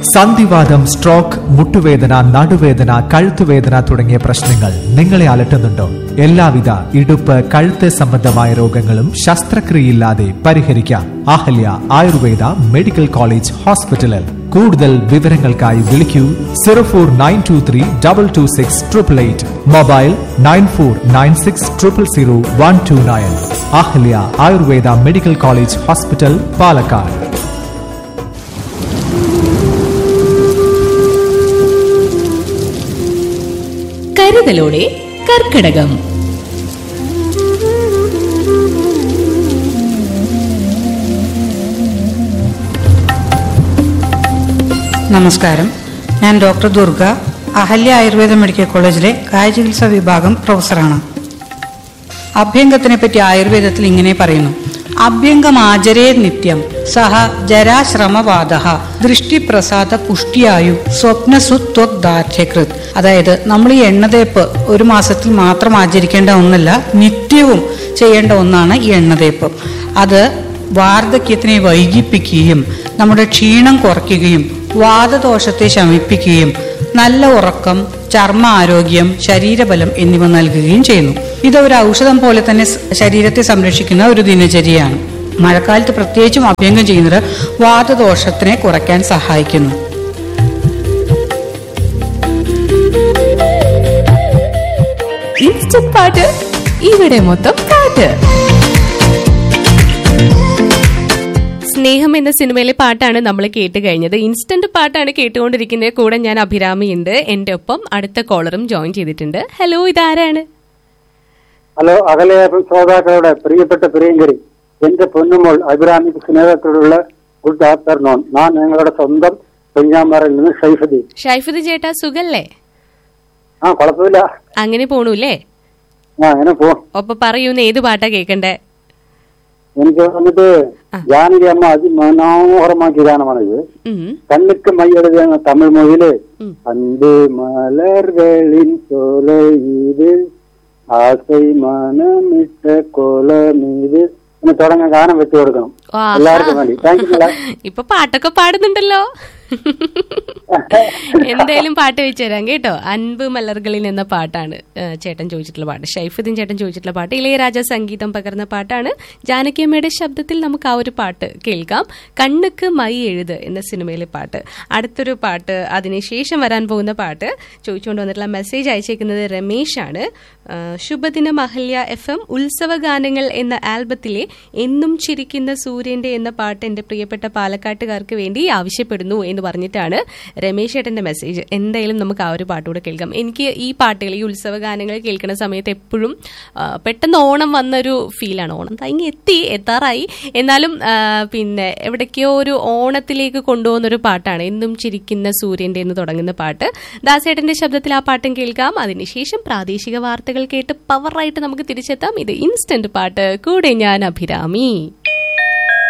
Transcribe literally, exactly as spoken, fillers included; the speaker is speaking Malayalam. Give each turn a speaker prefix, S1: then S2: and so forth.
S1: സന്ധിവാതം, സ്ട്രോക്ക്, മുട്ടുവേദന, നടുവേദന, കഴുത്തുവേദന തുടങ്ങിയ പ്രശ്നങ്ങൾ നിങ്ങളെ അലട്ടുന്നുണ്ടോ? എല്ലാവിധ ഇടുപ്പ്, കഴുത്ത് സംബന്ധമായ രോഗങ്ങളും ശസ്ത്രക്രിയയില്ലാതെ പരിഹരിക്കാം. അഹല്യ ആയുർവേദ മെഡിക്കൽ കോളേജ് ഹോസ്പിറ്റലിൽ. കൂടുതൽ വിവരങ്ങൾക്കായി വിളിക്കൂ zero four nine to three double two six triple eight. Mobile nine four nine six triple zero one two nine. Ahalya Ayurveda medical college hospital, Palakkad.
S2: കരുതലോടെ കർക്കിടകം.
S3: നമസ്കാരം, ഞാൻ ഡോക്ടർ ദുർഗ, അഹല്യ ആയുർവേദ മെഡിക്കൽ കോളേജിലെ കായചികിത്സാ വിഭാഗം പ്രൊഫസറാണ്. അഭ്യംഗത്തിനെ പറ്റി ആയുർവേദത്തിൽ ഇങ്ങനെ പറയുന്നു: അഭ്യംഗം ആചരേ നിത്യം സഹ ജരാശ്രമവാദ ദൃഷ്ടിപ്രസാദ പുഷ്ടിയായു സ്വപ്നസുത്വദാർഢ്യകൃത്. അതായത് നമ്മൾ ഈ എണ്ണതേപ്പ് ഒരു മാസത്തിൽ മാത്രം ആചരിക്കേണ്ട ഒന്നല്ല, നിത്യവും ചെയ്യേണ്ട ഒന്നാണ് ഈ എണ്ണതേപ്പ്. അത് വാർദ്ധക്യത്തിനെ വൈകിപ്പിക്കുകയും നമ്മുടെ ക്ഷീണം കുറയ്ക്കുകയും വാതദോഷത്തെ ശമിപ്പിക്കുകയും നല്ല ഉറക്കം, ചർമ്മ ആരോഗ്യം, ശരീരബലം എന്നിവ നൽകുകയും ചെയ്യുന്നു. ഇത് ഒരു ഔഷധം പോലെ തന്നെ ശരീരത്തെ സംരക്ഷിക്കുന്ന ഒരു ദിനചര്യയാണ്. മഴക്കാലത്ത് പ്രത്യേകിച്ചും അഭ്യംഗം ചെയ്യുന്നത് വാതദോഷത്തിനെ കുറയ്ക്കാൻ സഹായിക്കുന്നു.
S2: ഇൻസ്റ്റന്റ് പാട്ട്, ഇവിടെ മൊത്തം പാട്ട്. സ്നേഹം എന്ന സിനിമയിലെ പാട്ടാണ് നമ്മൾ കേട്ട് കഴിഞ്ഞത്. ഇൻസ്റ്റന്റ് പാട്ടാണ് കേട്ടുകൊണ്ടിരിക്കുന്നത്. കൂടെ ഞാൻ അഭിരാമിയുണ്ട്. എന്റെ ഒപ്പം അടുത്ത കോളറും ജോയിൻ ചെയ്തിട്ടുണ്ട്. ഹലോ, ഇതാരാണ്?
S4: ഹലോ, അകലെ ശ്രോതാക്കളുടെ പ്രിയപ്പെട്ട പ്രിയങ്കരി, എന്റെ പൊന്നുമോൾ അഭിരാമിക്ക് സ്നേഹത്തോടുള്ള ഗുഡ് ആഫ്റ്റർനൂൺ. ഞാൻ ഞങ്ങളുടെ സ്വന്തം പെഞ്ഞാമറയിൽ നിന്ന് ഷൈഫുദ്ദീൻ.
S2: ഷൈഫുദ്ദീൻ ചേട്ടാ, സുഖല്ലേ?
S4: ആ, കുഴപ്പമില്ല,
S2: അങ്ങനെ പോണൂല്ലേ?
S4: ആ, അങ്ങനെ പോ.
S2: അപ്പൊ പറയൂന്ന് ഏത് പാട്ടാ കേക്കണ്ടേ?
S4: എനിക്ക് വന്നിട്ട് ജാനകി അമ്മ അതിമനോഹരമാക്കിയ ഗാനമാണിത്. കണ്ണുക്ക് മയ്യെഴുതിയ തമിഴ് മൊഴിയില് അന്ത് മലർകളിൻ സോലയിത് ആസൈ മനമിട്ട കോലമീത് എന്ന് തുടങ്ങാൻ ഗാനം വെച്ചു കൊടുക്കണം എല്ലാവർക്കും വേണ്ടി. Thank you.
S2: ഇപ്പൊ പാട്ടൊക്കെ പാടുന്നുണ്ടല്ലോ. എന്തായാലും പാട്ട് വെച്ച് തരാം കേട്ടോ. അൻപ് മലർകളിൽ എന്ന പാട്ടാണ് ചേട്ടൻ ചോദിച്ചിട്ടുള്ള പാട്ട്. ഷൈഫുദ്ദീൻ ചേട്ടൻ ചോദിച്ചിട്ടുള്ള പാട്ട്. ഇളയരാജ സംഗീതം പകർന്ന പാട്ടാണ്. ജാനകിയമ്മയുടെ ശബ്ദത്തിൽ നമുക്ക് ആ ഒരു പാട്ട് കേൾക്കാം. കണ്ണുക്ക് മൈ എഴുത് എന്ന സിനിമയിലെ പാട്ട്. അടുത്തൊരു പാട്ട്, അതിനുശേഷം വരാൻ പോകുന്ന പാട്ട് ചോദിച്ചുകൊണ്ട് വന്നിട്ടുള്ള മെസ്സേജ് അയച്ചേക്കുന്നത് രമേശാണ്. ശുഭദിനം അഹല്യ എഫ് എം ഉത്സവ ഗാനങ്ങൾ എന്ന ആൽബത്തിലെ എന്നും ചിരിക്കുന്ന സൂര്യന്റെ എന്ന പാട്ട് എന്റെ പ്രിയപ്പെട്ട പാലക്കാട്ടുകാർക്ക് വേണ്ടി ആവശ്യപ്പെടുന്നു എന്ന് പറഞ്ഞിട്ടാണ് രമേശ് ചേട്ടന്റെ മെസ്സേജ്. എന്തായാലും നമുക്ക് ആ ഒരു പാട്ടുകൂടെ കേൾക്കാം. എനിക്ക് ഈ പാട്ടുകൾ, ഈ ഉത്സവ ഗാനങ്ങൾ കേൾക്കുന്ന സമയത്ത് എപ്പോഴും പെട്ടെന്ന് ഓണം വന്നൊരു ഫീലാണ്. ഓണം തങ്ങി എത്തി എത്താറായി, എന്നാലും പിന്നെ എവിടേക്കോ ഒരു ഓണത്തിലേക്ക് കൊണ്ടുപോകുന്നൊരു പാട്ടാണ് എന്നും ചിരിക്കുന്ന സൂര്യന്റെ എന്ന് തുടങ്ങുന്ന പാട്ട്. ദാസേട്ടന്റെ ശബ്ദത്തിൽ ആ പാട്ടും കേൾക്കാം. അതിനുശേഷം പ്രാദേശിക വാർത്തകൾ കേട്ട് പവറായിട്ട് നമുക്ക് തിരിച്ചെത്താം. ഇത് ഇൻസ്റ്റന്റ് പാട്ട്. കൂടെ ഞാൻ അഭിരാമി.